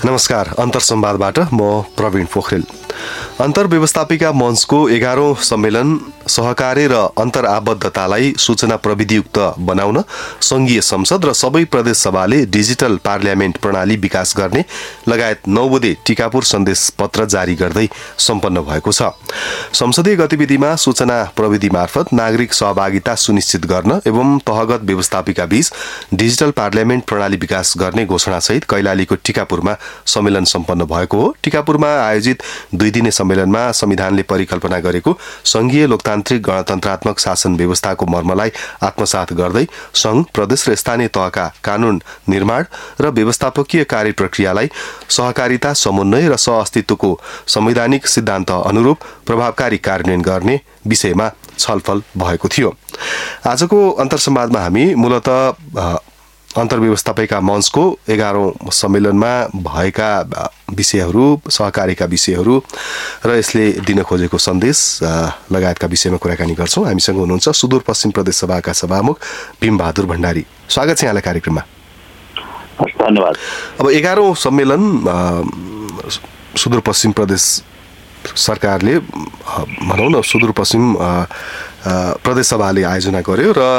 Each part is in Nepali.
नमस्कार, अन्तरसंवादबाट म प्रवीण पोखरेल। अन्तर्व्यवस्थापिका मञ्चको 11औं सम्मेलन सहकार्य र अन्तरआबद्धतालाई सूचना प्रविधियुक्त बनाउन संघीय संसद र सबै प्रदेश सभाले डिजिटल पार्लियामेन्ट प्रणाली विकास गर्ने लगायत 9 बुँदे टिकापुर सन्देश पत्र जारी गर्दै सम्पन्न भएको छ। संसदीय गतिविधिमा सूचना प्रविधि मार्फत नागरिक सहभागिता सुनिश्चित गर्न एवं तहगत व्यवस्थापिका बीच डिजिटल पार्लियामेन्ट प्रणाली विकास गर्ने घोषणासहित कैलालीको टिकापुरमा सम्मेलन सम्पन्न भएको हो। टिकापुरमा आयोजित 2 दिने सम्मेलनमा संविधानले परिकल्पना गरेको संघीय लोकतान्त्रिक गणतन्त्रात्मक शासन व्यवस्थाको मर्मलाई आत्मसात गर्दै संघ, प्रदेश र स्थानीय तहका कानून निर्माण र व्यवस्थापकीय कार्य प्रक्रियालाई सहकारिता, समन्वय र सहअस्तित्वको संवैधानिक सिद्धान्त अनुरूप प्रभावकारी कार्यान्वयन गर्ने विषयमा छलफल भएको थियो। आजको अन्तरसंवादमा हामी मूलतः अन्तर्व्यवस्थापिका मञ्चको 11औं सम्मेलनमा भएका विषयहरू, सहकारीका विषयहरू र यसले दिन खोजेको सन्देश लगायतका विषयमा कुराकानी गर्छौं। हामीसँग हुनुहुन्छ सुदूरपश्चिम प्रदेश सभाका सभामुख भीमबहादुर भण्डारी। स्वागत छ यहाँलाई कार्यक्रममा। धन्यवाद। अब 11औं सम्मेलन सुदूरपश्चिम प्रदेश सरकारले भनौँ न सुदूरपश्चिम प्रदेश सभाले आयोजना गर्यो र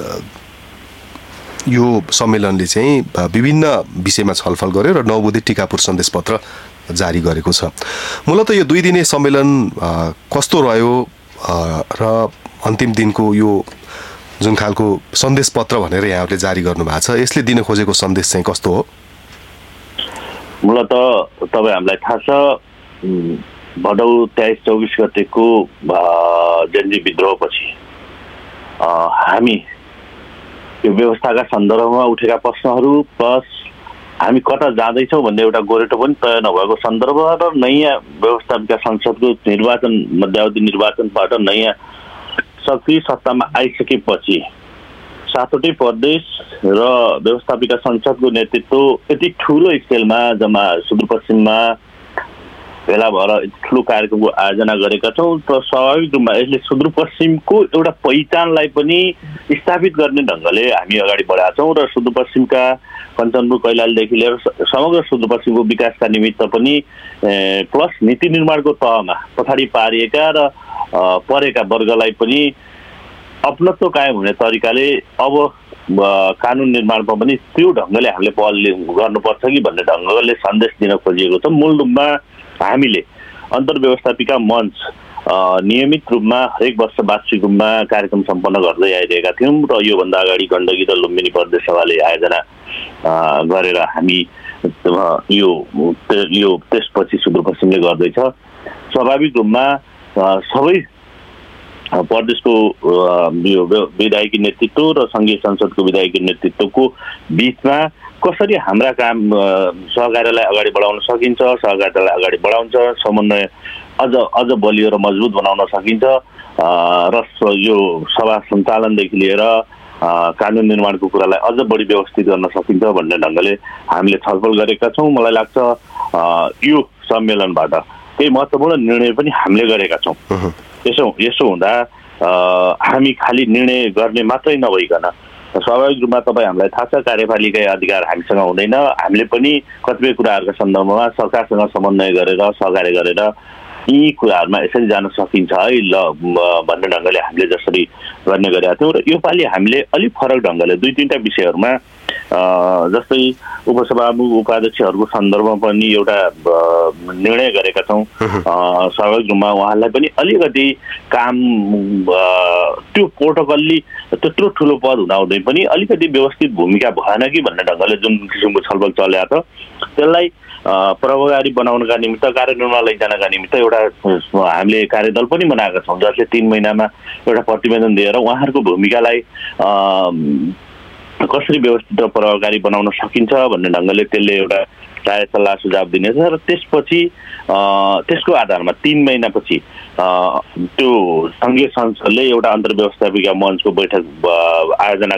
यो सम्मेलनले चाहिँ विभिन्न विषयमा छलफल गर्यो र 9 बुँदे टिकापुर सन्देश पत्र जारी गरेको छ। मूलतः यो 2 दिने सम्मेलन कस्तो रह्यो र अन्तिम दिनको यो जुन खालको सन्देश पत्र भनेर यहाँहरूले जारी गर्नु भएको छ, यसले दिन खोजेको सन्देश चाहिँ कस्तो हो? मूलतः तपाईँ हामीलाई थाहा छ, भदौ 23-24 गतेको जनजी विद्रोहपछि हामी यो व्यवस्थाका सन्दर्भमा उठेका प्रश्नहरू प्लस हामी कता जाँदैछौँ भन्ने एउटा गोरेटो पनि तय नभएको सन्दर्भ र नयाँ व्यवस्थापिका संसदको निर्वाचन, मध्यावधि निर्वाचनबाट नयाँ शक्ति सत्तामा आइसकेपछि 7वटै प्रदेश र व्यवस्थापिका संसदको नेतृत्व यति ठुलो स्केलमा जम्मा सुदूरपश्चिममा भेला भएर ठुलो कार्यक्रमको आयोजना गरेका छौँ। त स्वाभाविक रूपमा यसले सुदूरपश्चिमको एउटा पहिचानलाई पनि स्थापित गर्ने ढङ्गले हामी अगाडि बढाएका छौँ र सुदूरपश्चिमका कञ्चनपुर, कैलालीदेखि लिएर समग्र सुदूरपश्चिमको विकासका निमित्त पनि प्लस नीति निर्माणको तहमा पछाडि पारिएका र परेका वर्गलाई पनि अपनत्व कायम हुने तरिकाले अब कानुन निर्माणमा पनि त्यो ढङ्गले हामीले पहल गर्नुपर्छ कि भन्ने ढङ्गले सन्देश दिन खोजिएको छ। मूल रूपमा हामीले अन्तर्व्यवस्थापिका मञ्च नियमित रूपमा हरेक वर्ष वार्षिक रूपमा कार्यक्रम सम्पन्न गर्दै आइरहेका थियौँ र योभन्दा अगाडि गण्डकी र लुम्बिनी प्रदेश सभाले आयोजना गरेर हामी यो त्यसपछि सुदूरपश्चिमले गर्दैछ। स्वाभाविक रूपमा सबै प्रदेशको यो विधायकी नेतृत्व र संघीय संसदको विधायकी नेतृत्वको बिचमा कसरी हाम्रा काम सहकार्यलाई अगाडि बढाउन सकिन्छ, सहकार्यतालाई अगाडि बढाउँछ, समन्वय अझ बलियो र मजबुत बनाउन सकिन्छ र यो सभा सञ्चालनदेखि लिएर कानुन निर्माणको कुरालाई अझ बढी व्यवस्थित गर्न सकिन्छ भन्ने ढङ्गले हामीले छलफल गरेका छौँ। मलाई लाग्छ यो सम्मेलनबाट केही महत्त्वपूर्ण निर्णय पनि हामीले गरेका छौँ। यसो हुँदा हामी खालि निर्णय गर्ने मात्रै नभइकन स्वाभाविक रूपमा तपाईँ हामीलाई थाहा छ कार्यपालिका अधिकार हामीसँग हुँदैन। हामीले पनि कतिपय कुराहरूका सन्दर्भमा सरकारसँग समन्वय गरेर सहकार्य गरेर यी कुराहरूमा यसरी जान सकिन्छ है ल भन्ने ढङ्गले हामीले जसरी गर्ने गरेका थियौँ र योपालि हामीले अलिक फरक ढङ्गले 2-3टा विषयहरूमा जस्तै उपसभामुख उपाध्यक्षहरूको सन्दर्भमा पनि एउटा निर्णय गरेका छौँ। स्वाभाविक रूपमा उहाँहरूलाई पनि अलिकति काम त्यो प्रोटोकल्ली त्यत्रो ठुलो पद हुँदाहुँदै पनि अलिकति व्यवस्थित भूमिका भएन कि भन्ने ढङ्गले जुन किसिमको छलफल चलेको छ त्यसलाई प्रभावकारी बनाउनका निमित्त, कार्यान्वयनमा लैजानका निमित्त एउटा हामीले कार्यदल पनि बनाएका छौँ जसले 3 महिनामा एउटा प्रतिवेदन दिएर उहाँहरूको भूमिकालाई कसरी व्यवस्थित र प्रभावकारी बनाउन सकिन्छ भन्ने ढङ्गले त्यसले एउटा राय सल्लाह सुझाव दिनेछ र त्यसपछि त्यसको आधारमा 3 महिनापछि त्यो संघीय संसदले एउटा अन्तर्व्यवस्थापिका मञ्चको बैठक आयोजना